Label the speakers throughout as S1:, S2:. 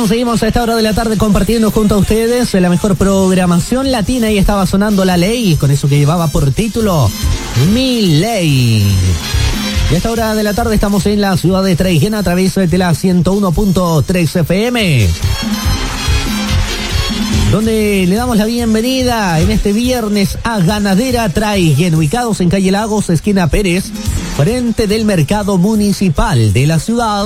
S1: Seguimos a esta hora de la tarde compartiendo junto a ustedes la mejor programación latina y estaba sonando La Ley, con eso que llevaba por título Mi Ley. Y a esta hora de la tarde estamos en la ciudad de Traiguén a través de la 101.3 FM, donde le damos la bienvenida en este viernes a Ganadera Traiguén, ubicados en calle Lagos, esquina Pérez, frente del mercado municipal de la ciudad.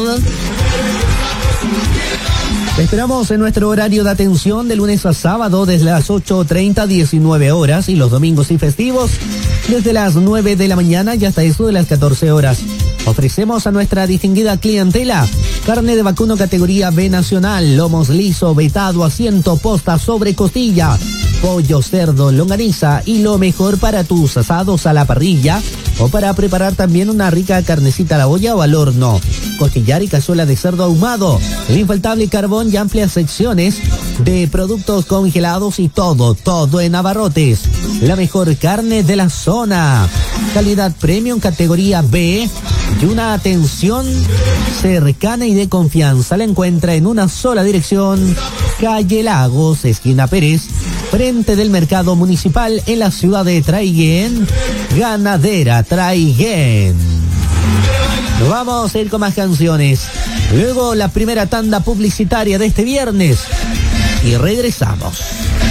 S1: Te esperamos en nuestro horario de atención de lunes a sábado desde las 8:30 a 19 horas y los domingos y festivos desde las 9 de la mañana y hasta eso de las 14 horas. Ofrecemos a nuestra distinguida clientela carne de vacuno categoría B nacional, lomos liso, vetado, asiento, posta, sobre costilla, pollo, cerdo, longaniza y lo mejor para tus asados a la parrilla o para preparar también una rica carnecita a la olla o al horno. Costillar y cazuela de cerdo ahumado, el infaltable carbón y amplias secciones de productos congelados y todo en abarrotes. La mejor carne de la zona, calidad premium categoría B y una atención cercana y de confianza. La encuentra en una sola dirección, calle Lagos, esquina Pérez, frente del mercado municipal en la ciudad de Traiguén. Ganadera Traiguén. Nos vamos a ir con más canciones. Luego la primera tanda publicitaria de este viernes y regresamos.